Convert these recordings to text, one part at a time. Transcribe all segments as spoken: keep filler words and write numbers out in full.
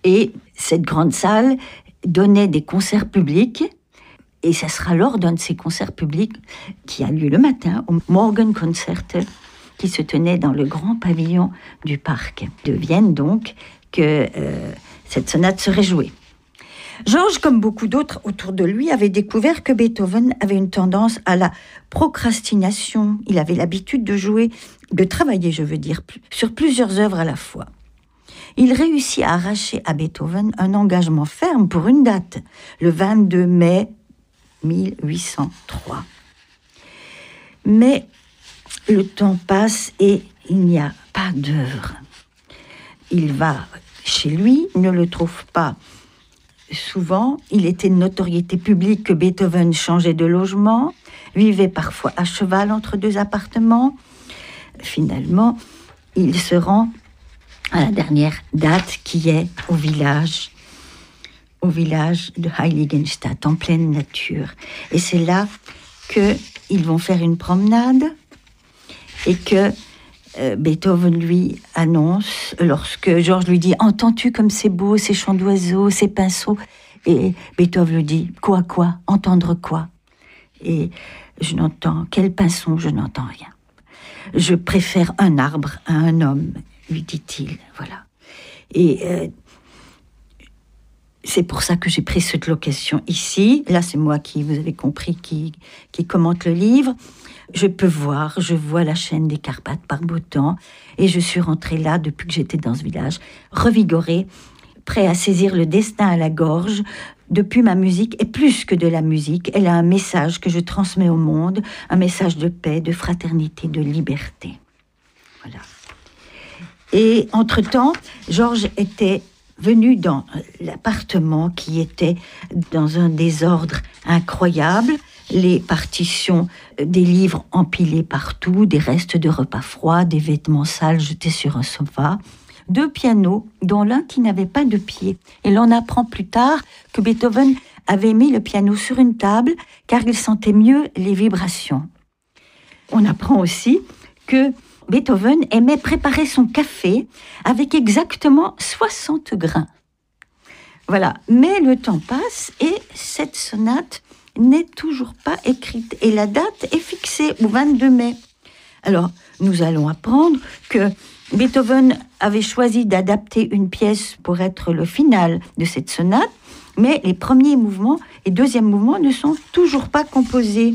Et cette grande salle donnait des concerts publics. Et ça sera lors d'un de ces concerts publics qui a lieu le matin, au Morgenkonzerte, qui se tenait dans le grand pavillon du parc de Vienne, donc, que euh, cette sonate serait jouée. Georges, comme beaucoup d'autres autour de lui, avait découvert que Beethoven avait une tendance à la procrastination. Il avait l'habitude de jouer, de travailler, je veux dire, sur plusieurs œuvres à la fois. Il réussit à arracher à Beethoven un engagement ferme pour une date, le vingt-deux mai mille huit cent trois. Mais le temps passe et il n'y a pas d'œuvre. Il va chez lui, ne le trouve pas souvent. Il était de notoriété publique que Beethoven changeait de logement, vivait parfois à cheval entre deux appartements. Finalement, il se rend à la dernière date qui est au village au village de Heiligenstadt, en pleine nature. Et c'est là qu'ils vont faire une promenade et que euh, Beethoven lui annonce, lorsque Georges lui dit « Entends-tu comme c'est beau, ces chants d'oiseaux, ces pinceaux ?» Et Beethoven lui dit « Quoi, quoi ? Entendre quoi ?» Et je n'entends, quel pinceau, je n'entends rien. « Je préfère un arbre à un homme », lui dit-il. Voilà. Et euh, c'est pour ça que j'ai pris cette location ici. Là, c'est moi qui, vous avez compris, qui, qui commente le livre. Je peux voir, je vois la chaîne des Carpates par beau temps. Et je suis rentrée là, depuis que j'étais dans ce village, revigorée, prêt à saisir le destin à la gorge. Depuis ma musique, et plus que de la musique, elle a un message que je transmets au monde, un message de paix, de fraternité, de liberté. Voilà. Et entre-temps, Georges était venu dans l'appartement qui était dans un désordre incroyable, les partitions des livres empilés partout, des restes de repas froids, des vêtements sales jetés sur un sofa, deux pianos, dont l'un qui n'avait pas de pied. Et l'on apprend plus tard que Beethoven avait mis le piano sur une table car il sentait mieux les vibrations. On apprend aussi que Beethoven aimait préparer son café avec exactement soixante grains. Voilà, mais le temps passe et cette sonate n'est toujours pas écrite. Et la date est fixée au vingt-deux mai. Alors, nous allons apprendre que Beethoven avait choisi d'adapter une pièce pour être le final de cette sonate, mais les premiers mouvements et deuxième mouvements ne sont toujours pas composés.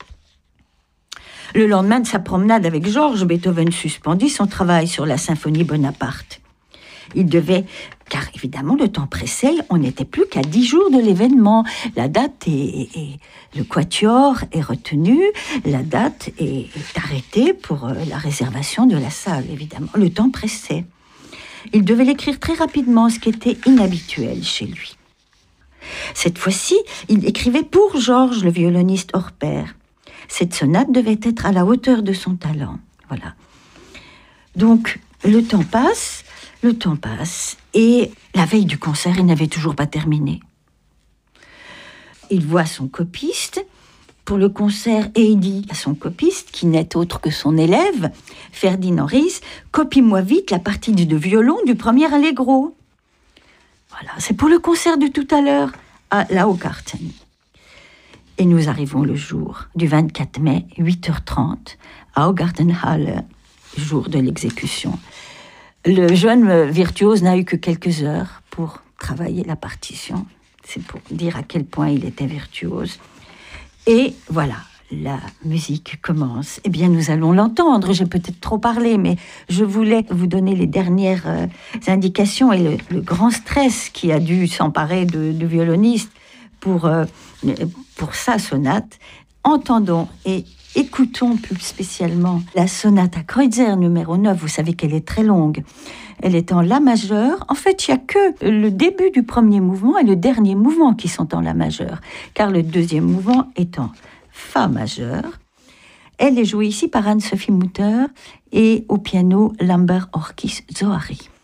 Le lendemain de sa promenade avec Georges, Beethoven suspendit son travail sur la symphonie Bonaparte. Il devait, car évidemment le temps pressait, on n'était plus qu'à dix jours de l'événement. La date est, est, est le quatuor est retenu, la date est, est arrêtée pour la réservation de la salle, évidemment. Le temps pressait. Il devait l'écrire très rapidement, ce qui était inhabituel chez lui. Cette fois-ci, il écrivait pour Georges, le violoniste hors pair. Cette sonate devait être à la hauteur de son talent. Voilà. Donc, le temps passe, le temps passe, et la veille du concert, il n'avait toujours pas terminé. Il voit son copiste pour le concert et il dit à son copiste, qui n'est autre que son élève, Ferdinand Ries, « Copie-moi vite la partie de violon du premier allegro. » Voilà, c'est pour le concert de tout à l'heure à Laugarten. Et nous arrivons le jour du vingt-quatre mai, huit heures trente, à Augartenhalle, jour de l'exécution. Le jeune virtuose n'a eu que quelques heures pour travailler la partition. C'est pour dire à quel point il était virtuose. Et voilà, la musique commence. Eh bien, nous allons l'entendre. J'ai peut-être trop parlé, mais je voulais vous donner les dernières euh, indications et le, le grand stress qui a dû s'emparer de, de violonistes pour... Euh, pour sa sonate. Entendons et écoutons plus spécialement la sonate à Kreutzer numéro neuf. Vous savez qu'elle est très longue. Elle est en La majeur. En fait, il n'y a que le début du premier mouvement et le dernier mouvement qui sont en La majeur, car le deuxième mouvement est en Fa majeur. Elle est jouée ici par Anne-Sophie Mutter et au piano Lambert Orkis Zohari.